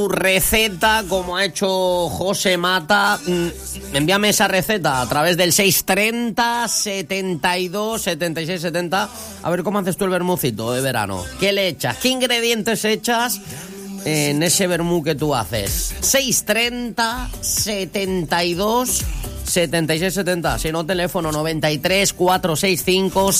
receta como ha hecho José Mata. Envíame esa receta a través del 630 72 76 70. A ver cómo haces tú el vermucito de verano. ¿Qué le echas? ¿Qué ingredientes echas en ese vermú que tú haces? 630 72 76 70. Si no, teléfono 93 465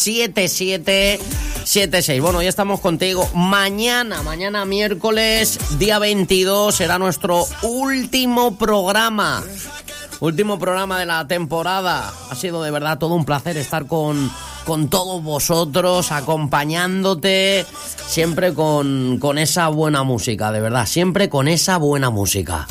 7776. Bueno, ya estamos contigo. Mañana miércoles, día 22, será nuestro último programa. Último programa de la temporada. Ha sido de verdad todo un placer estar con todos vosotros, acompañándote, siempre con esa buena música, de verdad, siempre con esa buena música.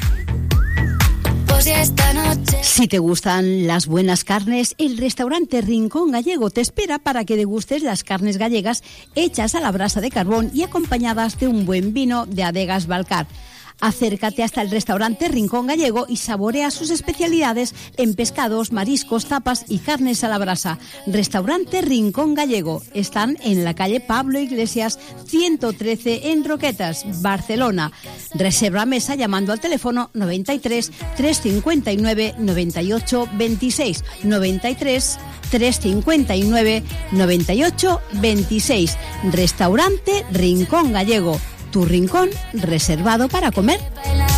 Si te gustan las buenas carnes, el restaurante Rincón Gallego te espera para que degustes las carnes gallegas hechas a la brasa de carbón y acompañadas de un buen vino de Adegas Balcar. Acércate hasta el restaurante Rincón Gallego y saborea sus especialidades en pescados, mariscos, tapas y carnes a la brasa. Restaurante Rincón Gallego. Están en la calle Pablo Iglesias 113 en Roquetas, Barcelona. Reserva mesa llamando al teléfono 93 359 98 26 93 359 98 26. Restaurante Rincón Gallego. Tu rincón reservado para comer.